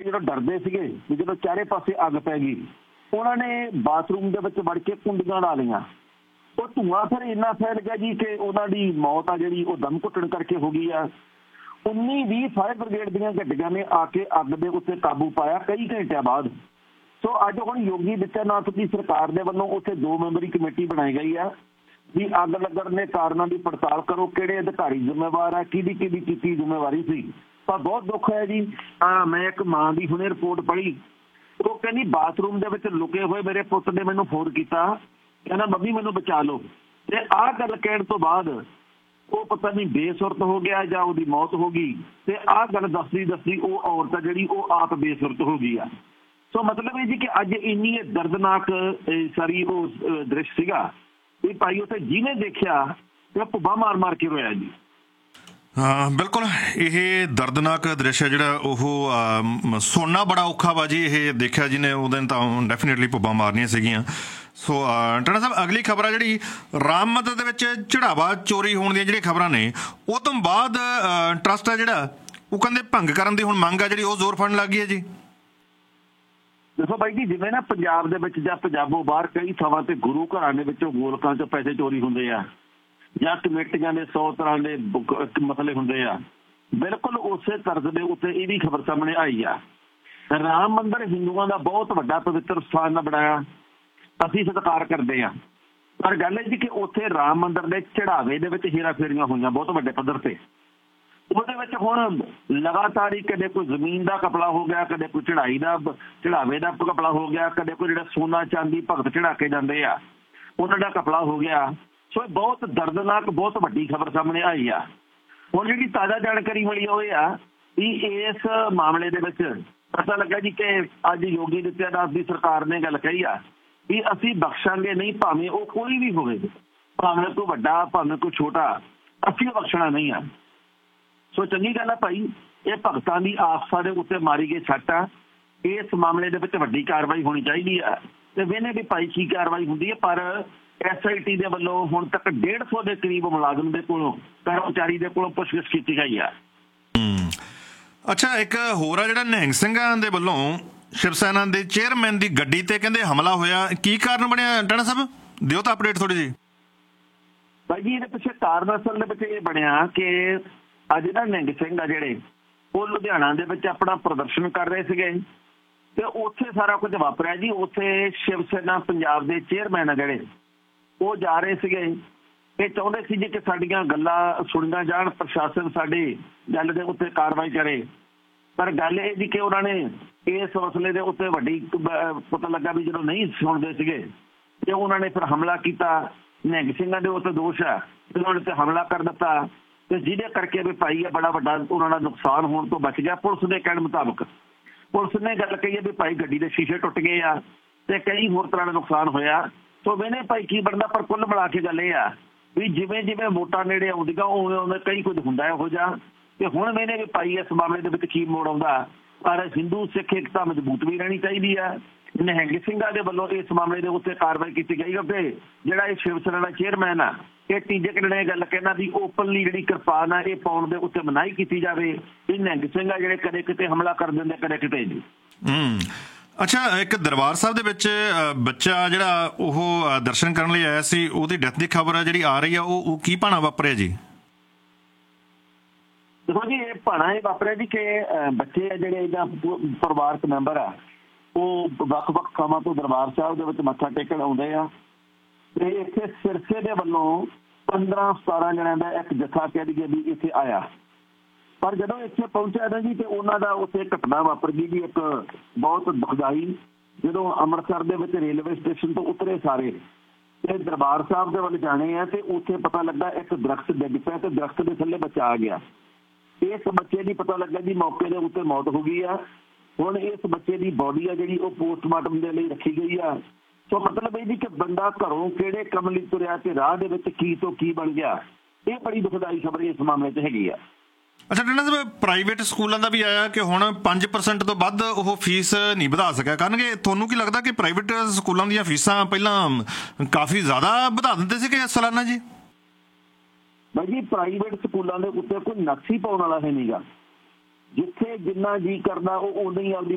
ਜਦੋਂ ਡਰਦੇ ਸੀਗੇ ਵੀ ਜਦੋਂ ਚਾਰੇ ਪਾਸੇ ਅੱਗ ਪੈ ਗਈ, ਉਹਨਾਂ ਨੇ ਬਾਥਰੂਮ ਦੇ ਵਿੱਚ ਵੜ ਕੇ ਕੁੰਡੀਆਂ ਲਾ ਲਈਆਂ। ਉਹ ਧੂੰਆਂ ਫਿਰ ਇੰਨਾ ਫੈਲ ਗਿਆ ਜੀ ਕਿ ਉਹਨਾਂ ਦੀ ਮੌਤ ਆ ਜਿਹੜੀ ਉਹ ਦਮ ਘੁੱਟਣ ਕਰਕੇ ਹੋ ਗਈ ਆ। 19-20 ਫਾਇਰ ਬ੍ਰਿਗੇਡ ਦੀਆਂ ਗੱਡੀਆਂ ਨੇ ਆ ਕੇ ਅੱਗ ਦੇ ਉੱਤੇ ਕਾਬੂ ਪਾਇਆ ਕਈ ਘੰਟਿਆਂ ਬਾਅਦ। ਸੋ ਅੱਜ ਹੁਣ ਯੋਗੀ ਆਦਿੱਤਿਆਨਾਥ ਦੀ ਸਰਕਾਰ ਦੇ ਵੱਲੋਂ ਉੱਥੇ 2 ਮੈਂਬਰੀ ਕਮੇਟੀ ਬਣਾਈ ਗਈ ਆ ਵੀ ਅੱਗ ਲੱਗਣ ਦੇ ਕਾਰਨਾਂ ਦੀ ਪੜਤਾਲ ਕਰੋ, ਕਿਹੜੇ ਅਧਿਕਾਰੀ ਜ਼ਿੰਮੇਵਾਰ ਆ, ਕਿਹਦੀ ਕੀਤੀ ਜ਼ਿੰਮੇਵਾਰੀ ਸੀ। ਪਰ ਬਹੁਤ ਦੁੱਖ ਹੈ ਜੀ, ਮੈਂ ਇੱਕ ਮਾਂ ਦੀ ਹੁਣੇ ਰਿਪੋਰਟ ਪੜ੍ਹੀ, ਉਹ ਕਹਿੰਦੀ ਬਾਥਰੂਮ ਦੇ ਵਿੱਚ ਲੁਕੇ ਹੋਏ ਮੇਰੇ ਪੁੱਤ ਨੇ ਮੈਨੂੰ ਫੋਨ ਕੀਤਾ, ਕਹਿੰਦਾ ਮੰਮੀ ਮੈਨੂੰ ਬਚਾ ਲਓ। ਤੇ ਆਹ ਗੱਲ ਕਹਿਣ ਤੋਂ ਬਾਅਦ ਉਹ ਪਤਾ ਨਹੀਂ ਬੇਸੁਰਤ ਹੋ ਗਿਆ ਜਾਂ ਉਹਦੀ ਮੌਤ ਹੋ ਗਈ। ਤੇ ਆਹ ਗੱਲ ਦੱਸਦੀ ਉਹ ਔਰਤ ਆ ਜਿਹੜੀ ਉਹ ਆਪ ਬੇਸੁਰਤ ਹੋ ਗਈ ਆ। ਸੋ ਮਤਲਬ ਇਹ ਜੀ ਕਿ ਅੱਜ ਇੰਨੀ ਦਰਦਨਾਕ ਸਾਰੀ ਉਹ ਦ੍ਰਿਸ਼ ਸੀਗਾ ਵੀ ਭਾਈ ਉੱਥੇ ਜਿਹਨੇ ਦੇਖਿਆ ਤੇ ਭੁੱਬਾ ਮਾਰ ਕੇ ਰੋਇਆ ਜੀ। ਹਾਂ ਬਿਲਕੁਲ, ਇਹ ਦਰਦਨਾਕ ਦ੍ਰਿਸ਼ ਹੈ ਜਿਹੜਾ ਉਹ ਸੁਣਨਾ ਬੜਾ ਔਖਾ ਵਾ ਜੀ। ਇਹ ਦੇਖਿਆ ਜਿਹਨੇ ਉਹਦੇ ਤਾਂ ਡੈਫੀਨੇਟਲੀ ਭੁੱਬਾਂ ਮਾਰਨੀਆਂ ਸੀਗੀਆਂ। ਸੋ ਟਾਣਾ ਸਾਹਿਬ, ਅਗਲੀ ਖਬਰ ਆ ਜਿਹੜੀ ਰਾਮ ਮੰਦਰ ਦੇ ਵਿੱਚ ਚੜਾਵਾ ਚੋਰੀ ਹੋਣ ਦੀਆਂ ਜਿਹੜੀਆਂ ਖਬਰਾਂ ਨੇ, ਉਹ ਤੋਂ ਬਾਅਦ ਟਰੱਸਟ ਆ ਜਿਹੜਾ ਉਹ ਕਹਿੰਦੇ ਭੰਗ ਕਰਨ ਦੀ ਹੁਣ ਮੰਗ ਆ ਜਿਹੜੀ ਉਹ ਜ਼ੋਰ ਫੜਨ ਲੱਗ ਗਈ ਹੈ ਜੀ। ਦੇਖੋ ਬਾਈ ਜੀ, ਜਿਵੇਂ ਨਾ ਪੰਜਾਬ ਦੇ ਵਿੱਚ ਜਾਂ ਪੰਜਾਬੋਂ ਬਾਹਰ ਕਈ ਥਾਵਾਂ ਤੇ ਗੁਰੂ ਘਰਾਂ ਦੇ ਵਿੱਚੋਂ ਗੋਲਕਾਂ 'ਚੋਂ ਪੈਸੇ ਚੋਰੀ ਹੁੰਦੇ ਆ ਜਾਂ ਕਮੇਟੀਆਂ ਦੇ 100 ਤਰ੍ਹਾਂ ਦੇ ਮਸਲੇ ਹੁੰਦੇ ਆ, ਬਿਲਕੁਲ ਉਸੇ ਤਰਜ਼ ਦੇ ਉੱਤੇ ਇਹ ਵੀ ਖਬਰ ਸਾਹਮਣੇ ਆਈ ਆ। ਰਾਮ ਮੰਦਰ ਹਿੰਦੂਆਂ ਦਾ ਬਹੁਤ ਵੱਡਾ ਪਵਿੱਤਰ ਸਥਾਨ ਬਣਾਇਆ, ਅਸੀਂ ਸਤਿਕਾਰ ਕਰਦੇ ਆ। ਪਰ ਗੱਲ ਇਹ ਜੀ ਕਿ ਉੱਥੇ ਰਾਮ ਮੰਦਰ ਦੇ ਚੜਾਵੇ ਦੇ ਵਿੱਚ ਹੇਰਾ ਫੇਰੀਆਂ ਹੋਈਆਂ ਬਹੁਤ ਵੱਡੇ ਪੱਧਰ ਤੇ। ਉਹਦੇ ਵਿੱਚ ਹੁਣ ਲਗਾਤਾਰ ਹੀ ਕਦੇ ਕੋਈ ਜ਼ਮੀਨ ਦਾ ਘਪਲਾ ਹੋ ਗਿਆ, ਕਦੇ ਕੋਈ ਚੜਾਵੇ ਦਾ ਘਪਲਾ ਹੋ ਗਿਆ, ਕਦੇ ਕੋਈ ਜਿਹੜਾ ਸੋਨਾ ਚਾਂਦੀ ਭਗਤ ਚੜਾ ਕੇ ਜਾਂਦੇ ਆ ਉਹਨਾਂ ਦਾ ਘਪਲਾ ਹੋ ਗਿਆ। ਸੋ ਇਹ ਬਹੁਤ ਦਰਦਨਾਕ ਬਹੁਤ ਵੱਡੀ ਖਬਰ ਸਾਹਮਣੇ ਆਈ ਆ। ਹੁਣ ਜਿਹੜੀ ਤਾਜ਼ਾ ਜਾਣਕਾਰੀ ਮਿਲੀ ਉਹ ਇਹ ਆ ਵੀ ਇਸ ਮਾਮਲੇ ਦੇ ਵਿੱਚ ਪਤਾ ਲੱਗਾ ਜੀ ਕਿ ਅੱਜ ਯੋਗੀ ਆਦਿੱਤਿਆਨਾਥ ਦੀ ਸਰਕਾਰ ਨੇ ਗੱਲ ਕਹੀ ਆ ਵੀ ਅਸੀਂ ਬਖਸ਼ਾਂਗੇ ਨਹੀਂ, ਭਾਵੇਂ ਉਹ ਕੋਈ ਵੀ ਹੋਵੇ, ਭਾਵੇਂ ਕੋਈ ਵੱਡਾ ਭਾਵੇਂ ਕੋਈ ਛੋਟਾ, ਅਸੀਂ ਬਖਸ਼ਣਾ ਨਹੀਂ ਆ। ਸੋ ਚੰਗੀ ਗੱਲ ਆ ਭਾਈ, ਇਹ ਭਗਤਾਂ ਦੀ ਆਸਥਾ ਦੇ ਉੱਤੇ ਮਾਰੀ ਗਈ ਸੱਟ ਆ। ਇਸ ਮਾਮਲੇ ਦੇ ਵਿੱਚ ਵੱਡੀ ਕਾਰਵਾਈ ਹੋਣੀ ਚਾਹੀਦੀ ਆ ਤੇ ਵੇਨੇ ਵੀ ਭਾਈ ਕੀ ਕਾਰਵਾਈ ਹੁੰਦੀ ਹੈ। ਪਰ SIT ਦੇ ਵੱਲੋਂ ਹੁਣ ਤੱਕ 150 ਦੇ ਕਰੀਬ ਮੁਲਾਜ਼ਮ ਦੇ ਕੋਲੋਂ, ਕਰਮਚਾਰੀ ਦੇ ਕੋਲੋਂ ਪੁੱਛਗਿੱਛ ਕੀਤੀ ਗਈ ਆ। ਅੱਛਾ, ਇੱਕ ਹੋਰ ਆ ਜਿਹੜਾ ਨਿਹੰਗ ਸਿੰਘਾਂ ਦੇ ਵੱਲੋਂ ਸ਼ਿਵ ਸੈਨਾ ਦੇ ਚੇਅਰਮੈਨ ਦੀ ਗੱਡੀ ਤੇ ਕਹਿੰਦੇ ਹਮਲਾ ਹੋਇਆ, ਕੀ ਕਾਰਨ ਬਣਿਆ ਟਾਣਾ ਸਾਹਿਬ? ਦਿਓ ਤਾਂ ਅਪਡੇਟ ਥੋੜੀ ਜਿਹੀ। ਭਾਈ ਜੀ, ਇਹਦੇ ਪਿੱਛੇ ਕਾਰਨ ਅਸਲ ਦੇ ਵਿੱਚ ਇਹ ਬਣਿਆ ਕਿ ਅੱਜ ਨਾ ਨਿਹੰਗ ਸਿੰਘ ਆ ਜਿਹੜੇ ਉਹ ਲੁਧਿਆਣਾ ਦੇ ਵਿੱਚ ਆਪਣਾ ਪ੍ਰਦਰਸ਼ਨ ਕਰ ਰਹੇ ਸੀਗੇ ਤੇ ਉੱਥੇ ਸਾਰਾ ਕੁਝ ਵਾਪਰਿਆ ਜੀ। ਉੱਥੇ ਸ਼ਿਵ ਸੈਨਾ ਪੰਜਾਬ ਦੇ ਚੇਅਰਮੈਨ ਆ ਜਿਹੜੇ ਉਹ ਜਾ ਰਹੇ ਸੀਗੇ, ਇਹ ਚਾਹੁੰਦੇ ਸੀ ਜੀ ਕਿ ਸਾਡੀਆਂ ਗੱਲਾਂ ਸੁਣੀਆਂ ਜਾਣ, ਪ੍ਰਸ਼ਾਸਨ ਸਾਡੀ ਗੱਲ ਦੇ ਉੱਤੇ ਕਾਰਵਾਈ ਕਰੇ। ਪਰ ਗੱਲ ਇਹ ਜੀ ਕਿ ਉਹਨਾਂ ਨੇ ਇਸ ਮਸਲੇ ਦੇ ਉੱਤੇ ਵੱਡੀ ਪਤਾ ਲੱਗਾ ਵੀ ਜਦੋਂ ਨਹੀਂ ਸੁਣਦੇ ਸੀਗੇ ਤੇ ਉਹਨਾਂ ਨੇ ਫਿਰ ਹਮਲਾ ਕੀਤਾ। ਨਿਹੰਗ ਸਿੰਘਾਂ ਦੇ ਉੱਤੇ ਦੋਸ਼ ਹੈ, ਉਹਨਾਂ ਨੇ ਤੇ ਹਮਲਾ ਕਰ ਦਿੱਤਾ ਤੇ ਜਿਹਦੇ ਕਰਕੇ ਵੀ ਭਾਈ ਆ ਬੜਾ ਵੱਡਾ ਉਹਨਾਂ ਦਾ ਨੁਕਸਾਨ ਹੋਣ ਤੋਂ ਬਚ ਗਿਆ। ਪੁਲਿਸ ਦੇ ਕਹਿਣ ਮੁਤਾਬਕ ਪੁਲਿਸ ਨੇ ਗੱਲ ਕਹੀ ਹੈ ਵੀ ਭਾਈ ਗੱਡੀ ਦੇ ਸ਼ੀਸ਼ੇ ਟੁੱਟ ਗਏ ਆ ਤੇ ਕਈ ਹੋਰ ਤਰ੍ਹਾਂ ਦਾ ਨੁਕਸਾਨ ਹੋਇਆ। ਸੋ ਵੇਨੇ ਭਾਈ ਕੀ ਬਣਦਾ, ਪਰ ਕੁੱਲ ਮਿਲਾ ਕੇ ਗੱਲ ਇਹ ਆ ਵੀ ਜਿਵੇਂ ਜਿਵੇਂ ਵੋਟਾਂ ਨੇੜੇ ਆਉਂਦੀਆਂ ਉਵੇਂ ਕਈ ਕੁਝ ਹੁੰਦਾ ਇਹੋ ਜਿਹਾ। ਤੇ ਹੁਣ ਵੇਨੇ ਵੀ ਭਾਈ ਇਸ ਮਾਮਲੇ ਦੇ ਵਿੱਚ ਕੀ ਮੋੜ ਆਉਂਦਾ। ਪਰ ਹਿੰਦੂ ਸਿੱਖ ਏਕਤਾ ਮਜ਼ਬੂਤ ਵੀ ਰਹਿਣੀ ਚਾਹੀਦੀ ਆ। ਨਿਹੰਗ ਸਿੰਘਾਂ ਦੇ ਵੱਲੋਂ ਇਸ ਮਾਮਲੇ ਦੇ ਉੱਤੇ ਕਾਰਵਾਈ ਕੀਤੀ ਗਈ ਕਿਉਂਕਿ ਜਿਹੜਾ ਇਹ ਸ਼ਿਵ ਸੈਨਾ ਦਾ ਚੇਅਰਮੈਨ ਆ ਇਹ ਤੀਜੇ ਕਿਹੜੇ ਗੱਲ ਕਹਿੰਦਾ ਵੀ ਓਪਨਲੀ ਜਿਹੜੀ ਕਿਰਪਾਨ ਆ ਇਹ ਪਾਉਣ ਦੇ ਉੱਤੇ ਮਨਾਹੀ ਕੀਤੀ ਜਾਵੇ। ਇਹ ਨਿਹੰਗ ਸਿੰਘ ਆ ਜਿਹੜੇ ਕਦੇ ਕਿਤੇ ਹਮਲਾ ਕਰ ਦਿੰਦੇ, ਕਦੇ ਕਿਤੇ ਜੀ। ਅੱਛਾ, ਇੱਕ ਦਰਬਾਰ ਸਾਹਿਬ ਦੇ ਵਿੱਚ ਬੱਚਾ ਜਿਹੜਾ ਉਹ ਦਰਸ਼ਨ ਕਰਨ ਲਈ ਆਇਆ ਸੀ, ਉਹਦੀ ਡੈਥ ਦੀ ਖਬਰ ਜਿਹੜੀ ਆ ਰਹੀ ਆ, ਉਹ ਕੀ ਭਾਣਾ ਵਾਪਰਿਆ ਜੀ? ਦੇਖੋ ਜੀ, ਇਹ ਭਾਣਾ ਇਹ ਵਾਪਰਿਆ ਜੀ ਕਿ ਬੱਚੇ ਆ ਜਿਹੜੇ ਇਹਦਾ ਪਰਿਵਾਰਕ ਮੈਂਬਰ ਆ ਉਹ ਵੱਖ-ਵੱਖ ਥਾਵਾਂ ਤੋਂ ਦਰਬਾਰ ਸਾਹਿਬ ਦੇ ਵਿੱਚ ਮੱਥਾ ਟੇਕਣ ਆਉਂਦੇ ਆ ਤੇ ਇੱਥੇ ਸਿਰਸੇ ਦੇ ਵੱਲੋਂ 15-17 ਜਣਿਆਂ ਦਾ ਇੱਕ ਜੱਥਾ ਕਹਿ ਦਈਏ ਵੀ ਇੱਥੇ ਆਇਆ। ਪਰ ਜਦੋਂ ਇੱਥੇ ਪਹੁੰਚਿਆ ਨਾ ਜੀ ਤੇ ਉਹਨਾਂ ਦਾ ਉੱਥੇ ਘਟਨਾ ਵਾਪਰ ਗਈ ਜੀ ਇੱਕ ਬਹੁਤ ਦੁਖਦਾਈ। ਜਦੋਂ ਅੰਮ੍ਰਿਤਸਰ ਦੇ ਵਿੱਚ ਰੇਲਵੇ ਸਟੇਸ਼ਨ ਤੋਂ ਉਤਰੇ ਸਾਰੇ ਤੇ ਦਰਬਾਰ ਸਾਹਿਬ ਦੇ ਵੱਲ ਜਾਣੇ ਆ ਤੇ ਉੱਥੇ ਪਤਾ ਲੱਗਾ ਇੱਕ ਦਰਖਤ ਡਿੱਗ ਪਿਆ ਤੇ ਦਰਖਤ ਦੇ ਥੱਲੇ ਬੱਚਾ ਆ ਗਿਆ। ਇਸ ਬੱਚੇ ਦੀ ਪਤਾ ਲੱਗਾ ਜੀ ਮੌਕੇ ਦੇ ਉੱਤੇ ਮੌਤ ਹੋ ਗਈ ਆ। ਹੁਣ ਇਸ ਬੱਚੇ ਦੀ ਬੋਡੀ ਆ ਜਿਹੜੀ ਉਹ ਪੋਸਟਮਾਰਟਮ ਦੇ ਲਈ ਰੱਖੀ ਗਈ ਆ। ਸੋ ਮਤਲਬ ਇਹ ਜੀ ਕਿ ਬੰਦਾ ਘਰੋਂ ਕਿਹੜੇ ਕੰਮ ਲਈ ਤੁਰਿਆ ਤੇ ਰਾਹ ਦੇ ਵਿੱਚ ਕੀ ਤੋਂ ਕੀ ਬਣ ਗਿਆ, ਇਹ ਬੜੀ ਦੁਖਦਾਈ ਖਬਰ ਇਸ ਮਾਮਲੇ 'ਚ ਹੈਗੀ ਆ। ਅੱਛਾ ਟਾਣਾ ਸਾਹਿਬ, ਪ੍ਰਾਈਵੇਟ ਸਕੂਲਾਂ ਦਾ ਵੀ ਆਇਆ ਕਿ ਹੁਣ 5% ਤੋਂ ਵੱਧ ਉਹ ਫੀਸ ਨਹੀਂ ਵਧਾ ਸਕਿਆ ਕਰਨਗੇ। ਤੁਹਾਨੂੰ ਕੀ ਲੱਗਦਾ ਕਿ ਪ੍ਰਾਈਵੇਟ ਸਕੂਲਾਂ ਦੀਆਂ ਫੀਸਾਂ ਪਹਿਲਾਂ ਕਾਫੀ ਜ਼ਿਆਦਾ ਵਧਾ ਦਿੰਦੇ ਸੀ ਕਿ ਸਾਲਾਨਾ ਜੀ? ਬਾਈ ਜੀ, ਪ੍ਰਾਈਵੇਟ ਸਕੂਲਾਂ ਦੇ ਉੱਤੇ ਕੋਈ ਨਕਸ ਹੀ ਪਾਉਣ ਵਾਲਾ ਹੈ ਨੀਗਾ। ਜਿੱਥੇ ਜਿੰਨਾ ਜੀ ਕਰਦਾ ਉਹ ਉਨੀ ਆਪਦੀ